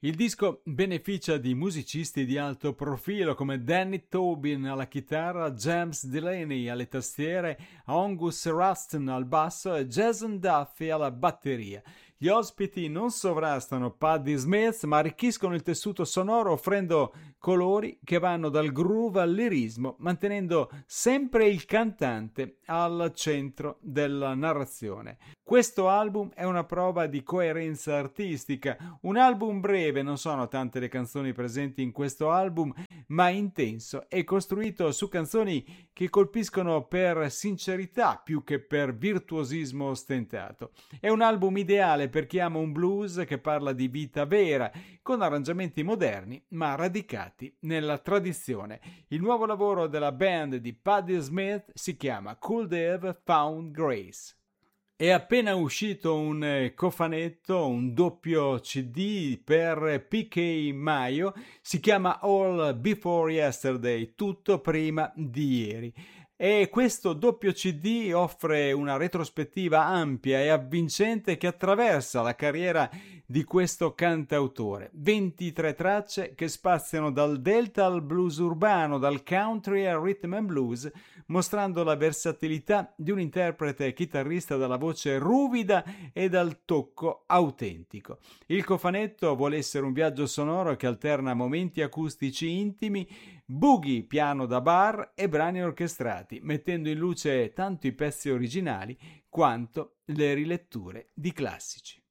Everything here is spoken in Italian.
Il disco beneficia di musicisti di alto profilo come Danny Tobin alla chitarra, James Delaney alle tastiere, Angus Ruston al basso e Jason Duffy alla batteria. Gli ospiti non sovrastano Patti Smith ma arricchiscono il tessuto sonoro offrendo colori che vanno dal groove al lirismo, mantenendo sempre il cantante al centro della narrazione. Questo album è una prova di coerenza artistica, un album breve, non sono tante le canzoni presenti in questo album, ma intenso e costruito su canzoni che colpiscono per sincerità più che per virtuosismo ostentato. È un album ideale per chi ama un blues che parla di vita vera, con arrangiamenti moderni ma radicati nella tradizione. Il nuovo lavoro della band di Patti Smith si chiama Could They Have Found Grace. È appena uscito un cofanetto, un doppio CD per PK Mayo, si chiama All Before Yesterday, tutto prima di ieri. E questo doppio CD offre una retrospettiva ampia e avvincente che attraversa la carriera di questo cantautore. 23 tracce che spaziano dal delta al blues urbano, dal country al rhythm and blues, mostrando la versatilità di un interprete e chitarrista dalla voce ruvida e dal tocco autentico. Il cofanetto vuole essere un viaggio sonoro che alterna momenti acustici intimi, boogie, piano da bar e brani orchestrati, mettendo in luce tanto i pezzi originali quanto le riletture di classici.